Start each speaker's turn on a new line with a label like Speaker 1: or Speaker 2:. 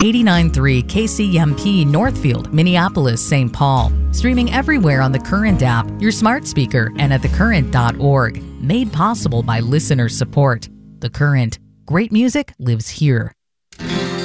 Speaker 1: 89.3 KCMP Northfield, Minneapolis, St. Paul. Streaming everywhere on the Current app, your smart speaker, and at thecurrent.org. Made possible by listener support. The Current. Great music lives here.